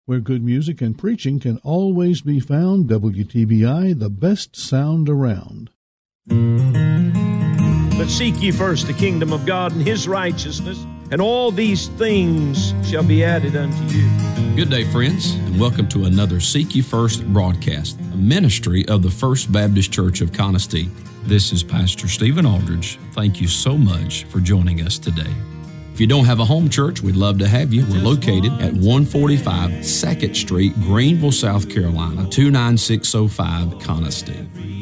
Where good music and preaching can always be found, WTBI, the best sound around. But seek ye first the kingdom of God and His righteousness, and all these things shall be added unto you. Good day, friends, and welcome to another Seek Ye First broadcast, a ministry of the First Baptist Church of Conestee. This is Pastor Stephen Aldridge. Thank you so much for joining us today. If you don't have a home church, we'd love to have you. We're located at 145 2nd Street, Greenville, South Carolina, 29605, Conestee.